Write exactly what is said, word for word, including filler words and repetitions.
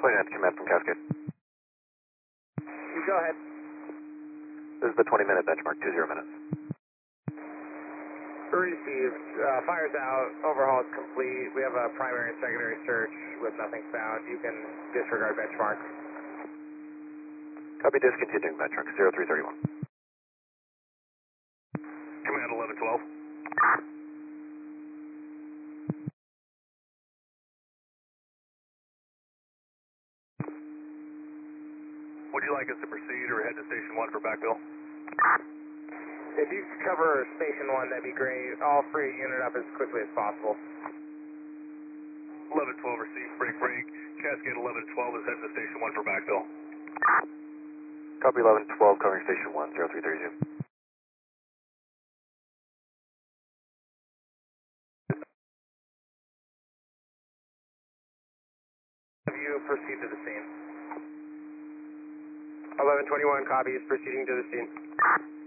twenty-nine, command from Cascade. You go ahead. This is the twenty minute benchmark, two zero minutes. Received. Uh, fire's out. Overhaul is complete. We have a primary and secondary search with nothing found. You can disregard benchmark. Copy, discontinuing benchmark, zero three three one. Command eleven twelve. Would you like us to proceed or head to station one for backfill? If you could cover station one, that'd be great. I'll free a unit up as quickly as possible. eleven twelve received, break, break. Cascade eleven twelve is heading to station one for backfill. Copy, eleven twelve, covering station one, zero three three zero. Have you proceed to the scene? eleven twenty-one copies, proceeding to the scene.